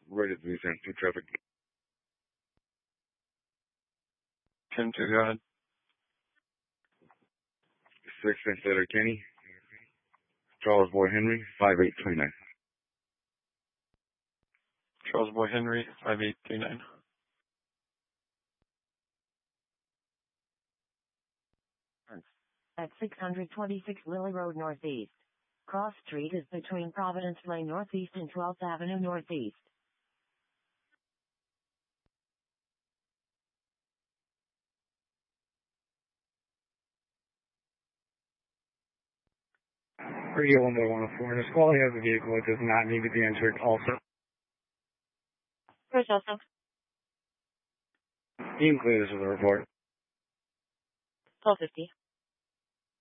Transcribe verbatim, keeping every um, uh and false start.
Ready to descend to traffic. ten two, go ahead. six Saint Letter Kenny. Charles Boy Henry, five eight two nine. Charles Boy Henry, five eight two nine. At six twenty-six Lily Road Northeast. Cross Street is between Providence Lane Northeast and twelfth Avenue Northeast. Radio one by one oh four. The quality of the vehicle, it does not need to be entered also. Chris also. You can clear this with a report. twelve fifty.